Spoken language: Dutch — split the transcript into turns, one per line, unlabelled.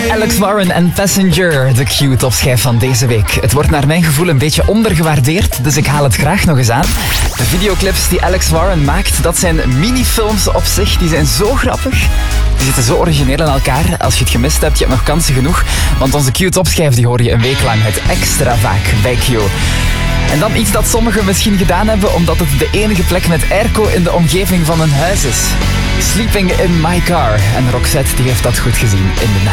Alex Warren en Passenger, de Q-topschijf van deze week. Het wordt naar mijn gevoel een beetje ondergewaardeerd, dus ik haal het graag nog eens aan. De videoclips die Alex Warren maakt, dat zijn minifilms op zich. Die zijn zo grappig. Die zitten zo origineel in elkaar. Als je het gemist hebt, je hebt nog kansen genoeg. Want onze Q-topschijf die hoor je een week lang het extra vaak bij Q. En dan iets dat sommigen misschien gedaan hebben, omdat het de enige plek met airco in de omgeving van hun huis is. Sleeping in my car. En Roxette die heeft dat goed gezien in de